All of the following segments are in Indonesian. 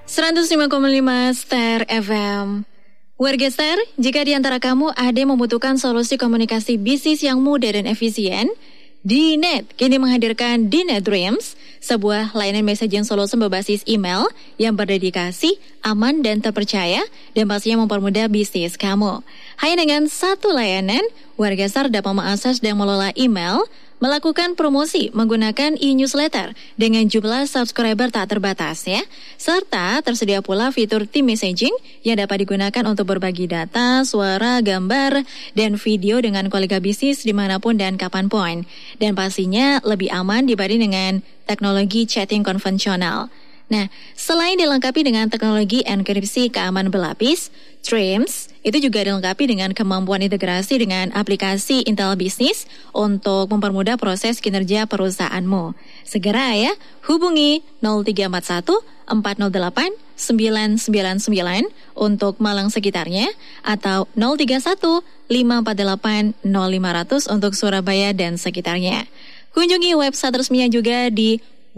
105,5 Star FM. Warga Star, jika di antara kamu ada yang membutuhkan solusi komunikasi bisnis yang mudah dan efisien, DNet kini menghadirkan DNet Dreams, sebuah layanan messaging solution berbasis email yang berdedikasi, aman dan terpercaya, dan pastinya mempermudah bisnis kamu. Hanya dengan satu layanan, warga Star dapat mengakses dan mengelola email, melakukan promosi menggunakan e-newsletter dengan jumlah subscriber tak terbatas ya. Serta tersedia pula fitur team messaging yang dapat digunakan untuk berbagi data, suara, gambar, dan video dengan kolega bisnis dimanapun dan kapanpun. Dan pastinya lebih aman dibanding dengan teknologi chatting konvensional. Nah, selain dilengkapi dengan teknologi enkripsi keamanan berlapis, Dreams itu juga dilengkapi dengan kemampuan integrasi dengan aplikasi Intel Business untuk mempermudah proses kinerja perusahaanmu. Segera ya, hubungi 0341 408 999 untuk Malang sekitarnya atau 031 548 0500 untuk Surabaya dan sekitarnya. Kunjungi website resminya juga di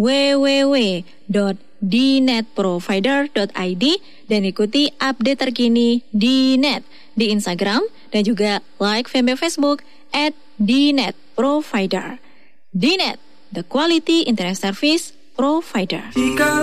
www.dnetprovider.id dan ikuti update terkini DNet di Instagram dan juga like fanpage Facebook @dnetprovider. DNet, the quality internet service provider.